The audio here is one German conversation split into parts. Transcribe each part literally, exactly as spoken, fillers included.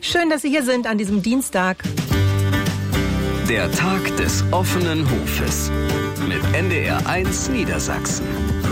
Schön, dass Sie hier sind an diesem Dienstag. Der Tag des offenen Hofes mit N D R eins Niedersachsen.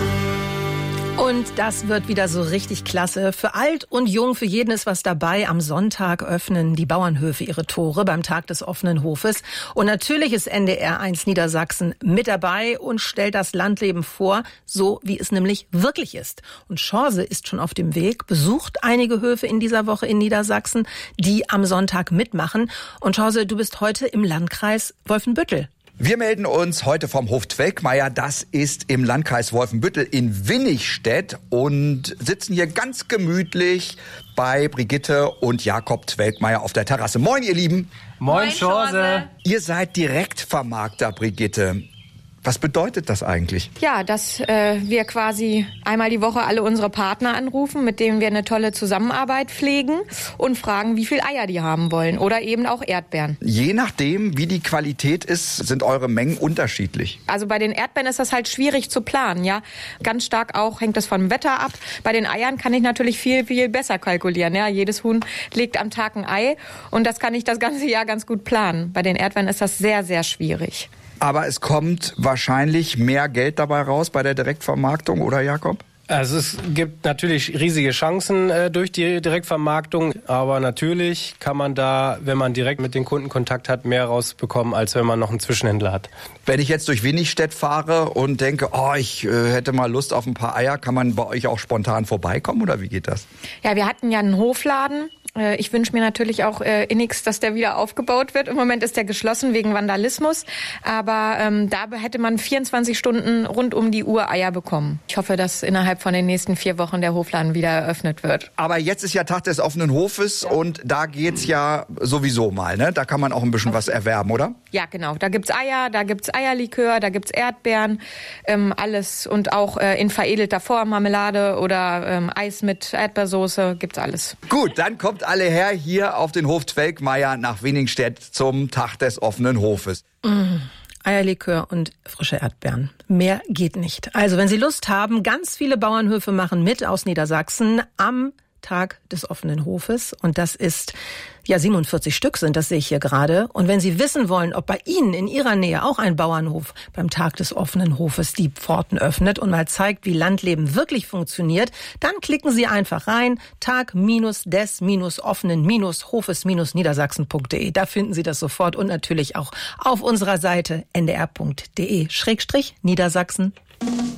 Und das wird wieder so richtig klasse. Für alt und jung, für jeden ist was dabei. Am Sonntag öffnen die Bauernhöfe ihre Tore beim Tag des offenen Hofes. Und natürlich ist N D R eins Niedersachsen mit dabei und stellt das Landleben vor, so wie es nämlich wirklich ist. Und Chance ist schon auf dem Weg, besucht einige Höfe in dieser Woche in Niedersachsen, die am Sonntag mitmachen. Und Chance, du bist heute im Landkreis Wolfenbüttel. Wir melden uns heute vom Hof Twelkmeier. Das ist im Landkreis Wolfenbüttel in Winnigstedt und sitzen hier ganz gemütlich bei Brigitte und Jakob Twelkmeier auf der Terrasse. Moin, ihr Lieben. Moin, Chance. Ihr seid Direktvermarkter, Brigitte. Was bedeutet das eigentlich? Ja, dass äh, wir quasi einmal die Woche alle unsere Partner anrufen, mit denen wir eine tolle Zusammenarbeit pflegen und fragen, wie viel Eier die haben wollen oder eben auch Erdbeeren. Je nachdem, wie die Qualität ist, sind eure Mengen unterschiedlich. Also bei den Erdbeeren ist das halt schwierig zu planen, ja. Ganz stark auch hängt das vom Wetter ab. Bei den Eiern kann ich natürlich viel, viel besser kalkulieren, ja. Jedes Huhn legt am Tag ein Ei und das kann ich das ganze Jahr ganz gut planen. Bei den Erdbeeren ist das sehr, sehr schwierig. Aber es kommt wahrscheinlich mehr Geld dabei raus bei der Direktvermarktung, oder Jakob? Also es gibt natürlich riesige Chancen äh, durch die Direktvermarktung, aber natürlich kann man da, wenn man direkt mit den Kunden Kontakt hat, mehr rausbekommen, als wenn man noch einen Zwischenhändler hat. Wenn ich jetzt durch Winnigstedt fahre und denke, oh, ich äh, hätte mal Lust auf ein paar Eier, kann man bei euch auch spontan vorbeikommen, oder wie geht das? Ja, wir hatten ja einen Hofladen. Ich wünsche mir natürlich auch äh, innigst, dass der wieder aufgebaut wird. Im Moment ist der geschlossen wegen Vandalismus. Aber ähm, da hätte man vierundzwanzig Stunden rund um die Uhr Eier bekommen. Ich hoffe, dass innerhalb von den nächsten vier Wochen der Hofladen wieder eröffnet wird. Aber jetzt ist ja Tag des offenen Hofes, ja. Und da geht's ja sowieso mal, ne? Da kann man auch ein bisschen was erwerben, oder? Ja, genau. Da gibt's Eier, da gibt's Eierlikör, da gibt's Erdbeeren, ähm, alles. Und auch äh, in veredelter Form, Marmelade oder ähm, Eis mit Erdbeersoße, gibt's alles. Gut, dann kommt alle her hier auf den Hof Twelkmeier nach Winnigstedt zum Tag des offenen Hofes. Mm. Eierlikör und frische Erdbeeren. Mehr geht nicht. Also wenn Sie Lust haben, ganz viele Bauernhöfe machen mit aus Niedersachsen am Tag des offenen Hofes. Und das ist, ja, siebenundvierzig Stück sind, das sehe ich hier gerade. Und wenn Sie wissen wollen, ob bei Ihnen in Ihrer Nähe auch ein Bauernhof beim Tag des offenen Hofes die Pforten öffnet und mal zeigt, wie Landleben wirklich funktioniert, dann klicken Sie einfach rein, tag des offenen hofes niedersachsen punkt de. Da finden Sie das sofort und natürlich auch auf unserer Seite n d r punkt d e Niedersachsen.